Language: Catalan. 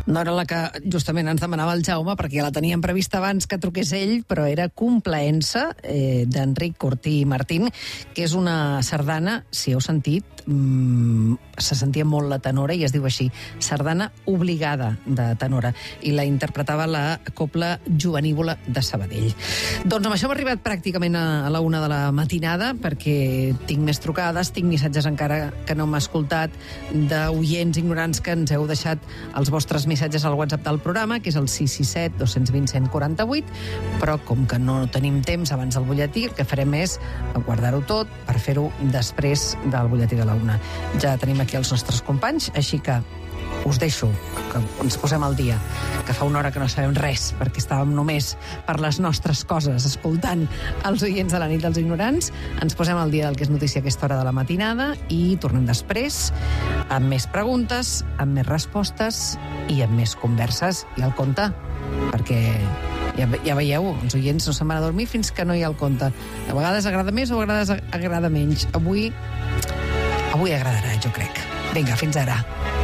No era la que justament ens demanava el Jaume, perquè la teníem prevista abans que truqués ell, però era Complaença, d'Enric Cortí i Martín, que és una sardana, si heu sentit, se sentia molt la tenora, i es diu així, sardana obligada de tenora, i la interpretava la Cobla Jovenívola de Sabadell. Doncs amb això hem arribat pràcticament a la 1 de la matinada, perquè tinc més trucades, tinc missatges encara que no m'ha escoltat, d'oients ignorants que ens heu deixat els vostres missatges al WhatsApp del programa, que és el 667 220 148, però com que no tenim temps abans del butlletí, el que farem és guardar-ho tot per fer-ho després del butlletí de la 1. Ja tenim aquí els nostres companys, així que us deixo que ens posem al dia, que fa una hora que no sabem res, perquè estàvem només per les nostres coses, escoltant els oients de la nit dels ignorants. Ens posem al dia del que és notícia a aquesta hora de la matinada i tornem després amb més preguntes, amb més respostes i amb més converses i el conte, perquè ja veieu, els oients no se'n van a dormir fins que no hi ha el conte. A vegades agrada més o a vegades agrada menys. Avui agradarà, jo crec. Vinga, fins ara.